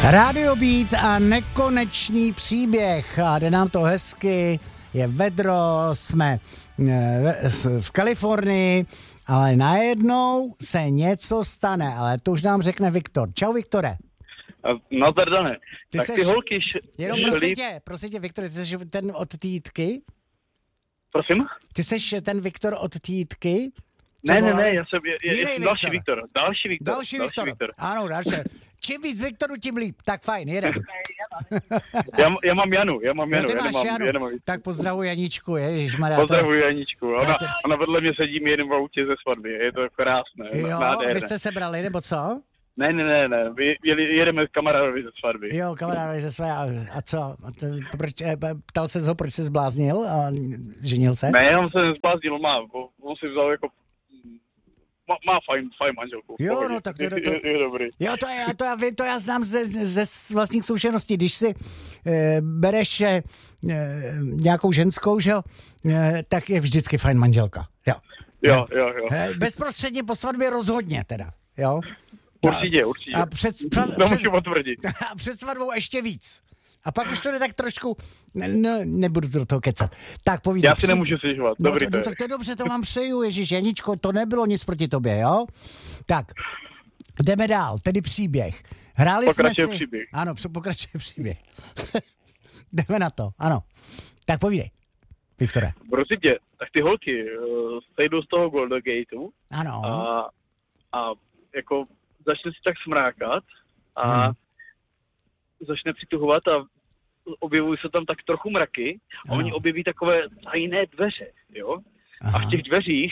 Radio Beat a nekonečný příběh. A jde nám to hezky, je vedro, jsme v Kalifornii, ale najednou se něco stane, ale to už nám řekne Viktor. Čau, Viktore. Nazdar, Dane. Ty tak seš, ty holky jenom prosím tě, Viktore, ty jsi ten od té Jitky? Prosím? Ty jsi ten Viktor od té Jitky? Ne, já jsem další Viktor. Další Viktor. Ano, další. Čím víc Viktorů, tím líp. Tak fajn, jedem. Já mám Janu. Ty máš Janu. Tak pozdravuji Janičku, ježišmarja. Pozdravuji Janičku. Ona vedle mě sedí mi jenom v autě ze svatby. Je to krásné. Jo, nádherné. Vy jste se brali, nebo co? Ne. Jedeme s kamarádovi ze svatby. Jo, kamarádovi ze svatby. A co? Ptal se ho, proč se zbláznil a ženil se? Ne, on se nezbláznil, on si vzal jako má fajn manželku. Jo, no tak to je dobrý. Jo, to já znám ze vlastních zkušeností. Když si bereš nějakou ženskou, že jo, tak je vždycky fajn manželka. Jo. Bezprostředně po svatbě rozhodně teda, jo. Určitě. A můžu potvrdit. A před svatbou ještě víc. A pak už to jde tak trošku, nebudu do toho kecat. Tak povídej. Já si nemůžu stěžovat, dobrý to je. Tak to je dobře, to vám přeju, Ježíš, Janičko, to nebylo nic proti tobě, jo? Tak, jdeme dál, tedy příběh. Pokračuje příběh. Ano, pokračuje příběh. Jdeme na to, ano. Tak povídej, Viktore. Prosím tě, tak ty holky sejdou z toho Golden Gateu. Ano. A jako začne si tak smrákat a začne přituhovat a objevují se tam tak trochu mraky a oni objeví takové tajné dveře, jo? Aha. A v těch dveřích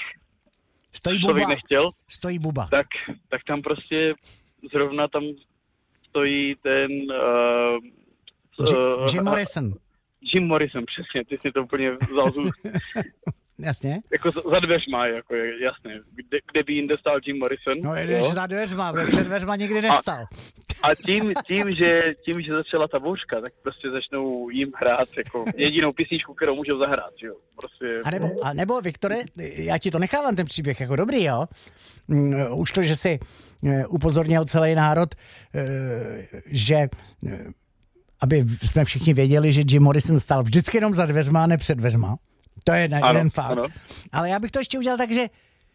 stojí buba. Tak tam prostě zrovna tam stojí ten Jim Morrison. Jim Morrison, přesně, ty jsi to úplně vzal z úst. Jasně. Jako za dveřma, jako jasně. Kde by jinde stál Jim Morrison? No jedeš za dveřma, před dveřma nikdy nestal. A tím, že začala ta bouřka, tak prostě začnou jim hrát jako jedinou písničku, kterou můžou zahrát, jo. Prostě. A nebo Viktore, já ti to nechávám ten příběh jako dobrý, jo. Už to, že jsi upozornil celý národ, že aby jsme všichni věděli, že Jim Morrison stál vždycky jenom za dveřma a ne před dveřma. To je jeden fakt. Ano. Ale já bych to ještě udělal tak, že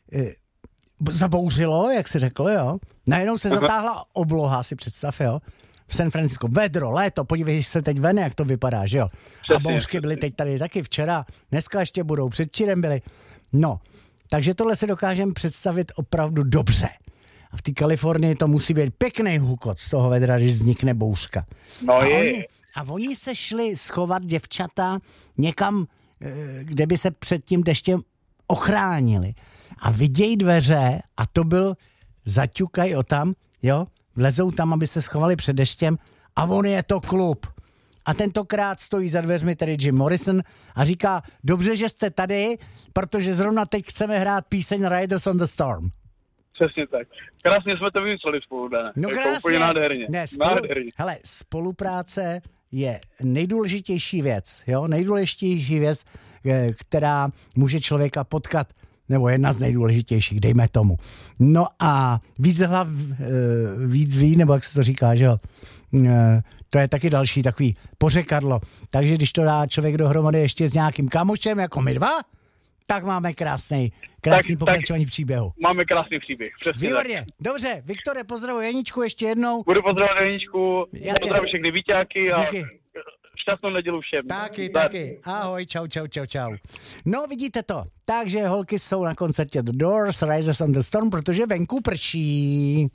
zabouřilo, jak jsi řekl, jo. Najednou se zatáhla obloha, si představ, jo. V San Francisco. Vedro, léto, podívej se teď ven, jak to vypadá, že jo. Přesně, a bouřky byly teď tady taky včera, dneska ještě budou, předčírem byly. No, takže tohle si dokážeme představit opravdu dobře. A v té Kalifornii to musí být pěkný hukot z toho vedra, když vznikne bouřka. No a oni se šli schovat děvčata někam, kde by se před tím deštěm ochránili. A vidějí dveře a to byl zaťukaj o tam, jo, vlezou tam, aby se schovali před deštěm a on je to klub. A tentokrát stojí za dveřmi tedy Jim Morrison a říká, dobře, že jste tady, protože zrovna teď chceme hrát píseň Riders on the Storm. Přesně tak. Krásně jsme to vymysleli spolu, Dane. No krásně. Úplně nádherně. Nádherně. Hele, spolupráce je nejdůležitější věc, jo? Nejdůležitější věc, která může člověka potkat, nebo jedna z nejdůležitějších, dejme tomu. No a víc hlav, víc ví, nebo jak se to říká, že jo? To je taky další takový pořekadlo. Takže když to dá člověk dohromady ještě s nějakým kamošem, jako my dva, tak máme krásný pokračování příběhu. Máme krásný příběh, přesně. Výborně, dobře, Viktore, pozdravuji Janičku ještě jednou. Budu pozdravovat Janičku, pozdravuji všechny víťáky a díky. Šťastnou nedělu všem. Taky. Ahoj, čau. No, vidíte to. Takže holky jsou na koncertě The Doors, Riders on the Storm, protože venku prší.